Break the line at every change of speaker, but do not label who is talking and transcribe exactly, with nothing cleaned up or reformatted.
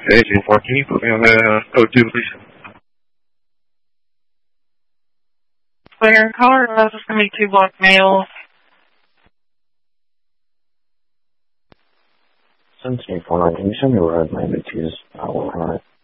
Agent four, can you put me on the uh, code two, please?
Clear. Caller, uh, this is going to be two block mail.
seventeen four nine, can you send me a road maybe to use? I'll work on it.